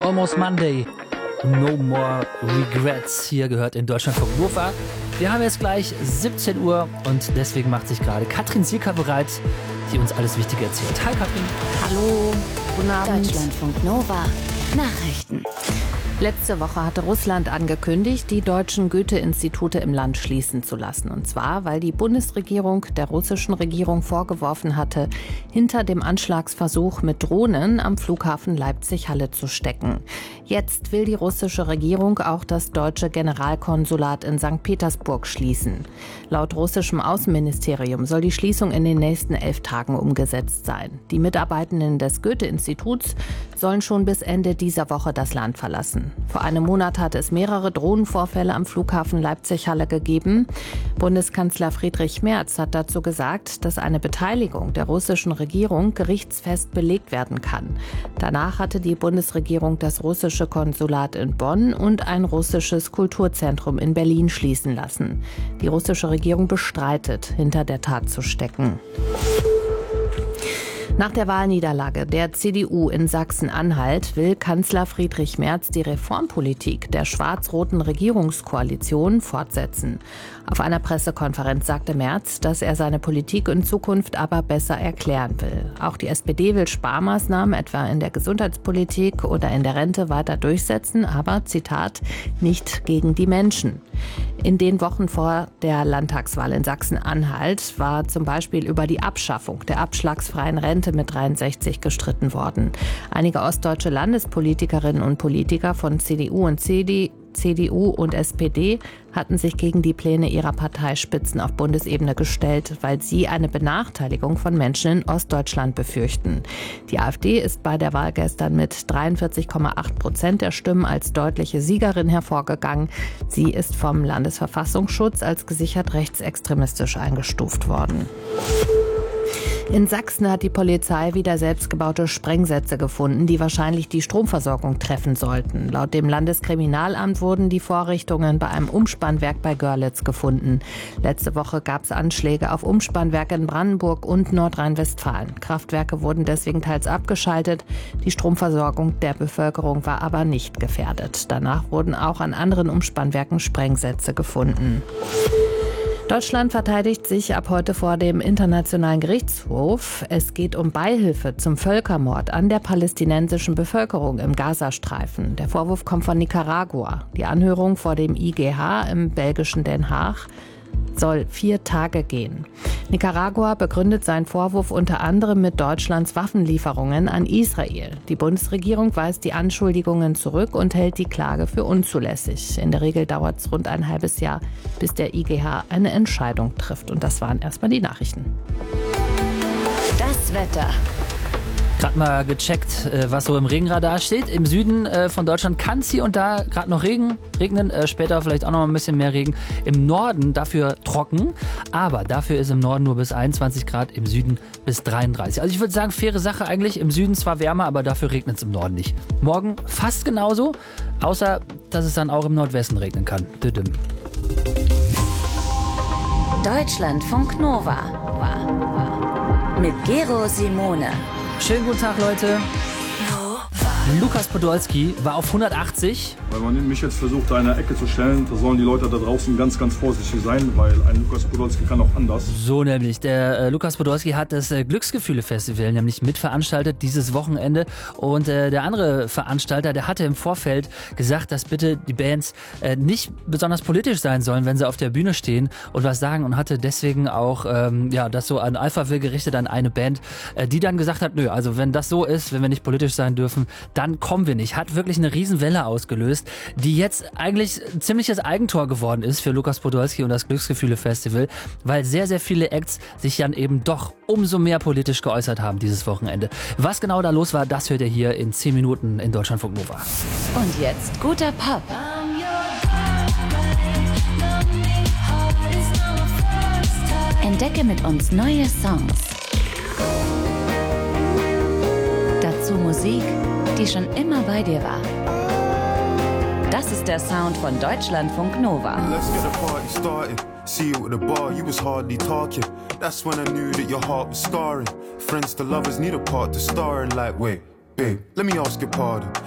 Almost Monday, No More Regrets. Hier gehört in Deutschlandfunk Nova. Wir haben jetzt gleich 17 Uhr und deswegen macht sich gerade Katrin Sieker bereit, die uns alles Wichtige erzählt. Hi Katrin. Hallo, guten Abend. Deutschlandfunk Nova. Nachrichten. Letzte Woche hatte Russland angekündigt, die deutschen Goethe-Institute im Land schließen zu lassen. Und zwar, weil die Bundesregierung der russischen Regierung vorgeworfen hatte, hinter dem Anschlagsversuch mit Drohnen am Flughafen Leipzig-Halle zu stecken. Jetzt will die russische Regierung auch das deutsche Generalkonsulat in St. Petersburg schließen. Laut russischem Außenministerium soll die Schließung in den nächsten 11 Tagen umgesetzt sein. Die Mitarbeitenden des Goethe-Instituts sollen schon bis Ende dieser Woche das Land verlassen. Vor einem Monat hat es mehrere Drohnenvorfälle am Flughafen Leipzig-Halle gegeben. Bundeskanzler Friedrich Merz hat dazu gesagt, dass eine Beteiligung der russischen Regierung gerichtsfest belegt werden kann. Danach hatte die Bundesregierung das russische Konsulat in Bonn und ein russisches Kulturzentrum in Berlin schließen lassen. Die russische Regierung bestreitet, hinter der Tat zu stecken. Nach der Wahlniederlage der CDU in Sachsen-Anhalt will Kanzler Friedrich Merz die Reformpolitik der schwarz-roten Regierungskoalition fortsetzen. Auf einer Pressekonferenz sagte Merz, dass er seine Politik in Zukunft aber besser erklären will. Auch die SPD will Sparmaßnahmen etwa in der Gesundheitspolitik oder in der Rente weiter durchsetzen, aber, Zitat, nicht gegen die Menschen. In den Wochen vor der Landtagswahl in Sachsen-Anhalt war zum Beispiel über die Abschaffung der abschlagsfreien Rente mit 63 gestritten worden. Einige ostdeutsche Landespolitikerinnen und Politiker von CDU und SPD hatten sich gegen die Pläne ihrer Parteispitzen auf Bundesebene gestellt, weil sie eine Benachteiligung von Menschen in Ostdeutschland befürchten. Die AfD ist bei der Wahl gestern mit 43,8% der Stimmen als deutliche Siegerin hervorgegangen. Sie ist vom Landesverfassungsschutz als gesichert rechtsextremistisch eingestuft worden. In Sachsen hat die Polizei wieder selbstgebaute Sprengsätze gefunden, die wahrscheinlich die Stromversorgung treffen sollten. Laut dem Landeskriminalamt wurden die Vorrichtungen bei einem Umspannwerk bei Görlitz gefunden. Letzte Woche gab es Anschläge auf Umspannwerke in Brandenburg und Nordrhein-Westfalen. Kraftwerke wurden deswegen teils abgeschaltet. Die Stromversorgung der Bevölkerung war aber nicht gefährdet. Danach wurden auch an anderen Umspannwerken Sprengsätze gefunden. Deutschland verteidigt sich ab heute vor dem Internationalen Gerichtshof. Es geht um Beihilfe zum Völkermord an der palästinensischen Bevölkerung im Gazastreifen. Der Vorwurf kommt von Nicaragua. Die Anhörung vor dem IGH im belgischen Den Haag soll 4 Tage gehen. Nicaragua begründet seinen Vorwurf unter anderem mit Deutschlands Waffenlieferungen an Israel. Die Bundesregierung weist die Anschuldigungen zurück und hält die Klage für unzulässig. In der Regel dauert es rund ein halbes Jahr, bis der IGH eine Entscheidung trifft. Und das waren erstmal die Nachrichten. Das Wetter. Gerade mal gecheckt, was so im Regenradar steht. Im Süden von Deutschland kann es hier und da gerade noch regnen. Später vielleicht auch noch mal ein bisschen mehr Regen. Im Norden dafür trocken, aber dafür ist im Norden nur bis 21 Grad, im Süden bis 33. Also ich würde sagen, faire Sache eigentlich. Im Süden zwar wärmer, aber dafür regnet es im Norden nicht. Morgen fast genauso, außer dass es dann auch im Nordwesten regnen kann. Deutschlandfunk Nova. Mit Gero Simone. Schönen guten Tag, Leute. Lukas Podolski war auf 180. Weil man mich jetzt versucht, da in der Ecke zu stellen, da sollen die Leute da draußen ganz, ganz vorsichtig sein, weil ein Lukas Podolski kann auch anders. So nämlich, der Lukas Podolski hat das Glücksgefühle-Festival nämlich mitveranstaltet dieses Wochenende und der andere Veranstalter, der hatte im Vorfeld gesagt, dass bitte die Bands nicht besonders politisch sein sollen, wenn sie auf der Bühne stehen und was sagen und hatte deswegen auch das so an Alphaville gerichtet, an eine Band, die dann gesagt hat, nö, also wenn das so ist, wenn wir nicht politisch sein dürfen, dann kommen wir nicht. Hat wirklich eine Riesenwelle ausgelöst, die jetzt eigentlich ein ziemliches Eigentor geworden ist für Lukas Podolski und das Glücksgefühle-Festival, weil sehr, sehr viele Acts sich dann eben doch umso mehr politisch geäußert haben dieses Wochenende. Was genau da los war, das hört ihr hier in 10 Minuten in Deutschlandfunk Nova. Und jetzt guter Pop. Entdecke mit uns neue Songs. Dazu Musik, die schon immer bei dir war. Das ist der Sound von Deutschlandfunk Nova. Let's get a party started. See you at the bar, you was hardly talking. That's when I knew that your heart was scarring. Friends to lovers need a part to star in. Like, wait, babe, let me ask your pardon.